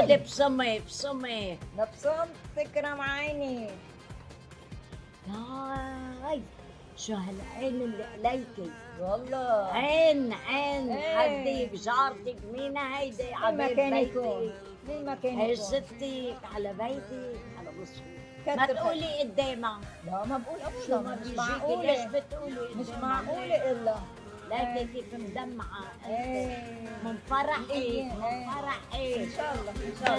هيدي بصمي بصمي. نبصم تكرم عيني. هاي شو هالعين اللي عليكي؟ والله عين إيه. حديك جارتك مين هيدي على ما بيت كان بيتك؟ يكون ما كان يكون. عزتك على بيتك على مصري. ما كتر خير. تقولي قدامها. لا ما بقول شو ابدا، ما مش بيجيكي؟ ليش معقولة، بتقولي مش قدامها؟ معقولة الا ليكي كيف مدمعة انت ايه من فرحك إيه. من فرحك. ان شاء الله ان شاء الله.